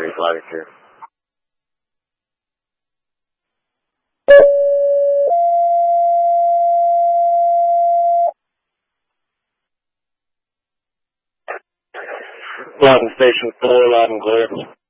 Flight here. Loudon Station 4, loud and clear.